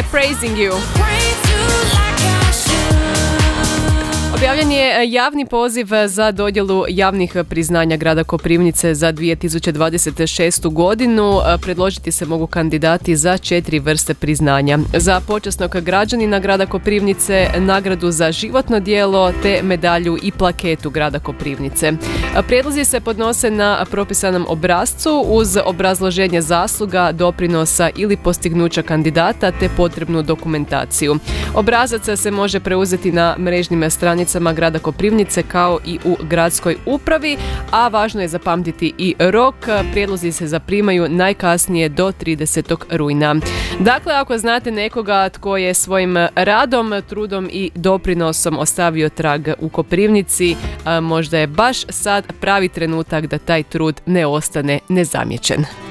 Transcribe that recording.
je Praising You. Objavljen je javni poziv za dodjelu javnih priznanja grada Koprivnice za 2026. godinu. Predložiti se mogu kandidati za 4 vrste priznanja. Za počasnog građanina grada Koprivnice, nagradu za životno djelo te medalju i plaketu grada Koprivnice. Prijedlozi se podnose na propisanom obrascu uz obrazloženje zasluga, doprinosa ili postignuća kandidata te potrebnu dokumentaciju. Obrazac se može preuzeti na mrežnim stranicama grada Koprivnice kao i u gradskoj upravi, a važno je zapamtiti i rok. Prijedlozi se zaprimaju najkasnije do 30. rujna. Dakle, ako znate nekoga tko je svojim radom, trudom i doprinosom ostavio trag u Koprivnici, možda je baš sad pravi trenutak da taj trud ne ostane nezamijećen.